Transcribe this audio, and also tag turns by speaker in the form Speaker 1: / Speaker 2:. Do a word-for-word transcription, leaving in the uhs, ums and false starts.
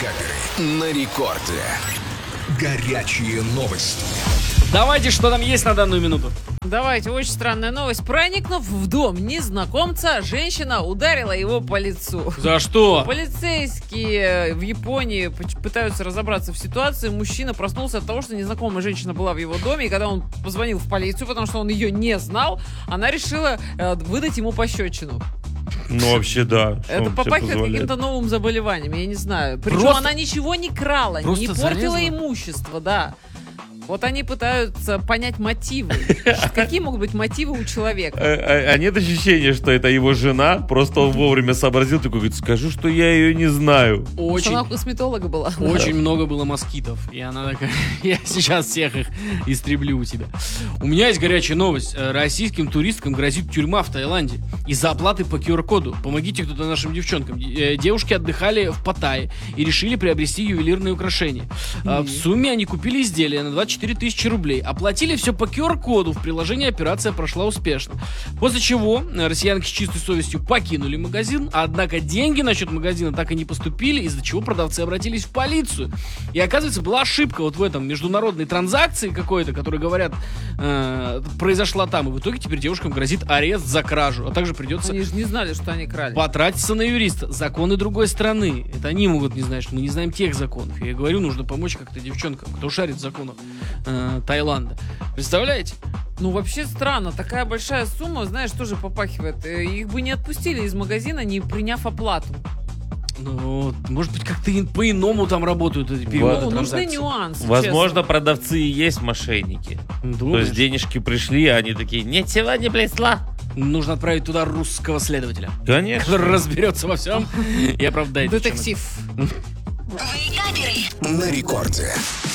Speaker 1: Каперы на рекорде. Горячие новости.
Speaker 2: Давайте, что там есть на данную минуту.
Speaker 3: Давайте, очень странная новость. Проникнув в дом незнакомца, женщина ударила его по лицу.
Speaker 2: За что?
Speaker 3: Полицейские в Японии пытаются разобраться в ситуации. Мужчина проснулся от того, что незнакомая женщина была в его доме, и когда он позвонил в полицию, потому что он ее не знал, она решила э, выдать ему пощечину.
Speaker 4: Ну, вообще, да.
Speaker 3: Это попахивает каким-то новым заболеванием, я не знаю. Причем
Speaker 2: Просто...
Speaker 3: она ничего не крала,
Speaker 2: Просто
Speaker 3: не портила
Speaker 2: зарезала?
Speaker 3: имущество, да. Вот они пытаются понять мотивы. Какие могут быть мотивы у человека?
Speaker 4: А, а нет ощущения, что это его жена? Просто он вовремя сообразил, такой говорит, скажу, что я ее не знаю.
Speaker 2: Очень,
Speaker 3: Она у косметолога была.
Speaker 2: очень много было москитов. И она такая, я сейчас всех их истреблю у тебя. У меня есть горячая новость. Российским туристкам грозит тюрьма в Таиланде из-за оплаты по ку ар коду. Помогите кто-то нашим девчонкам. Девушки отдыхали в Паттайе и решили приобрести ювелирные украшения. Mm. В сумме они купили изделия на двадцать четыре тысячи рублей. Оплатили все по ку ар коду. В приложении операция прошла успешно. После чего россиянки с чистой совестью покинули магазин. Однако деньги на счет магазина так и не поступили, из-за чего продавцы обратились в полицию. И оказывается, была ошибка вот в этом международной транзакции какой-то, которая, говорят, э, произошла там. И в итоге теперь девушкам грозит арест за кражу. А также придется...
Speaker 3: Они же не знали, что они крали.
Speaker 2: Потратиться на юриста. Законы другой страны. Это они могут не знать, что мы не знаем тех законов. Я говорю, нужно помочь как-то девчонкам, кто шарит в законах э, Таиланда. Представляете?
Speaker 3: Ну, вообще странно. Такая большая сумма, знаешь, тоже попахивает. Их бы не отпустили из магазина, не приняв оплату.
Speaker 2: Ну, может быть, как-то по-иному там работают эти переводы
Speaker 3: Ну, нужны
Speaker 2: транзакций.
Speaker 3: нюансы,
Speaker 4: Возможно,
Speaker 3: честно.
Speaker 4: продавцы и есть мошенники.
Speaker 2: Думаешь?
Speaker 4: То есть денежки пришли, а они такие, ничего не блесла.
Speaker 2: Нужно отправить туда русского следователя,
Speaker 4: Конечно.
Speaker 2: который разберется во всем и оправдает.
Speaker 3: Детектив.
Speaker 1: На рекорде.